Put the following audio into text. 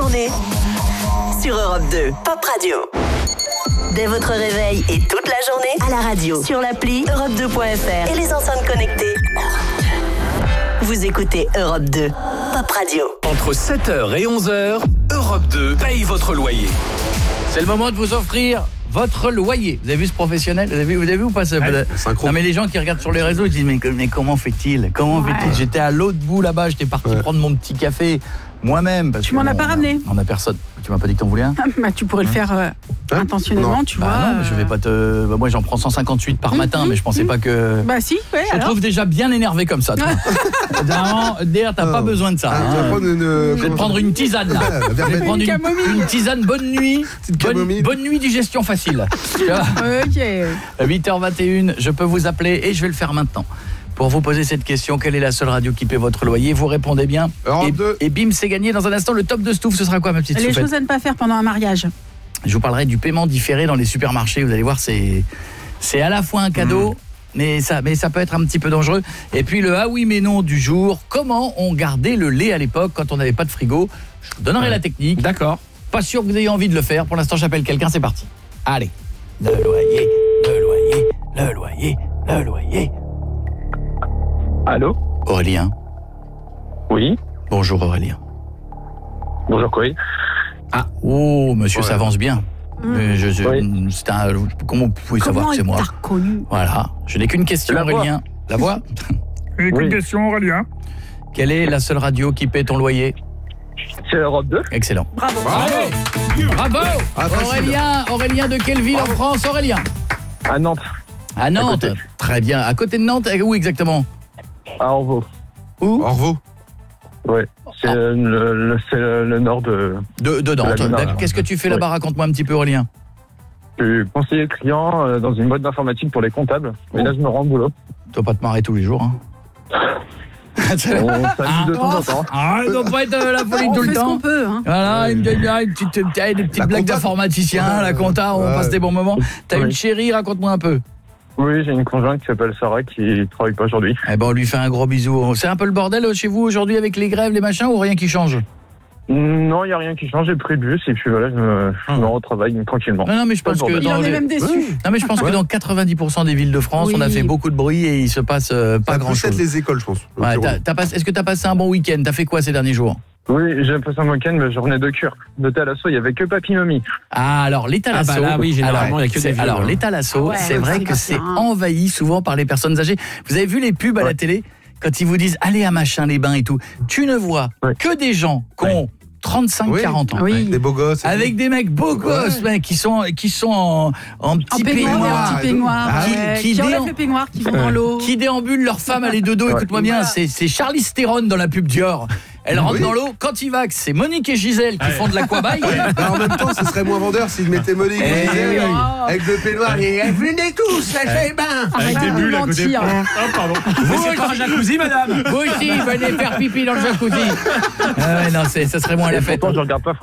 journée sur Europe 2, Pop Radio. Dès votre réveil et toute la journée, à la radio, sur l'appli Europe2.fr et les enceintes connectées. Vous écoutez Europe 2, Pop Radio. Entre 7h et 11h, Europe 2 paye votre loyer. C'est le moment de vous offrir votre loyer. Vous avez vu ce professionnel ? Vous avez vu ou pas ça ? Non mais les gens qui regardent sur les réseaux ils disent mais comment fait-il ? J'étais à l'autre bout là-bas, j'étais parti prendre mon petit café moi-même. Tu m'en as pas ramené ? On a personne. Tu m'as pas dit que t'en voulais un ? Bah, tu pourrais le faire intentionnellement, tu vois. Non, mais je vais pas te... moi j'en prends 158 par matin, mais je pensais pas que... Bah si, ouais. Je te trouve déjà bien énervé comme ça, toi. D'ailleurs, t'as pas besoin de ça. Je vais te prendre une tisane là. Je vais prendre une tisane bonne nuit. Bonne nuit, digestion facile. Ok. 8h21, je peux vous appeler et je vais le faire maintenant. Pour vous poser cette question, quelle est la seule radio qui paie votre loyer ? Vous répondez bien. Et bim, c'est gagné. Dans un instant, le top de Stouff, ce sera quoi, ma petite Les Stouffette ? choses à ne pas faire pendant un mariage. Je vous parlerai du paiement différé dans les supermarchés. Vous allez voir, c'est à la fois un cadeau, mais ça peut être un petit peu dangereux. Et puis le ah oui mais non du jour. Comment on gardait le lait à l'époque quand on n'avait pas de frigo ? Je vous donnerai la technique. D'accord. Pas sûr que vous ayez envie de le faire. Pour l'instant, j'appelle quelqu'un. C'est parti. Allez. Le loyer. Allô ? Aurélien. Oui. Bonjour Aurélien. Bonjour Corey. Ah, oh, monsieur s'avance bien. Mais comment vous pouvez savoir que c'est moi ? Comment il t'a reconnu ? Voilà. Je n'ai qu'une question, Aurélien. La voix ? Je n'ai qu'une question, Aurélien. Quelle est la seule radio qui paie ton loyer ? C'est Europe 2. Excellent. Bravo. Aurélien de quelle ville en France, Aurélien ? À Nantes. À Nantes. Très bien. À côté de Nantes, où exactement ? À Orvaux. Où ? Orvaux. Ouais. C'est le nord de Nantes. D'accord. Qu'est-ce que tu fais là-bas ? Raconte-moi un petit peu, Aurélien. Je suis conseiller client dans une boîte d'informatique pour les comptables. Mais là, je me rends au boulot. Tu dois pas te marrer tous les jours, hein. On s'amuse de temps en temps. Ça doit pas être la folie tout On le fait ce temps. qu'on peut, hein. Voilà, une petite blague d'informaticien, la compta, on passe des bons moments. T'as une chérie, raconte-moi un peu. Oui, j'ai une conjointe qui s'appelle Sarah qui travaille pas aujourd'hui. Eh ben, on lui fait un gros bisou. C'est un peu le bordel chez vous aujourd'hui avec les grèves, les machins, ou rien qui change ? Non, il n'y a rien qui change, j'ai pris le bus et puis voilà, je me retravaille tranquillement. Non, mais je pense que Il en est même déçu. Non, mais je pense que dans 90% des villes de France, on a fait beaucoup de bruit et il se passe pas grand-chose. Les écoles, je pense. Ouais, est-ce que t'as passé un bon week-end ? T'as fait quoi ces derniers jours ? Oui, j'ai passé un week-end, mais je revenais de cure. De Thalasso, il n'y avait que Papy Mamie. Ah, alors les Thalasso. Ah bah là, oui, généralement, il y a que des vieux. Alors les Thalasso, c'est vrai que c'est envahi souvent par les personnes âgées. Vous avez vu les pubs à la télé quand ils vous disent allez à machin les bains et tout. Tu ne vois que des gens qui ont 35-40 ans. Oui. Des beaux gosses. Avec des mecs beaux gosses, mec, qui sont en petit peignoir. Qui enlèvent le peignoir, qui vont dans l'eau. Qui déambulent leur femme à les dodo. Écoute-moi bien, c'est Charlize Theron dans la pub Dior. Elle rentre dans l'eau. Quand il va, c'est Monique et Gisèle qui font de l'aquabike. En même temps, ce serait moins vendeur s'ils mettaient Monique et Gisèle avec le peignoir. Et venez tous, lâchez les bains. Avec des bulles à côté. Pardon. Vous aussi, un jacuzzi, madame. Vous aussi, venez faire pipi dans le jacuzzi. Non, ça serait moins la fête. Je regarde pas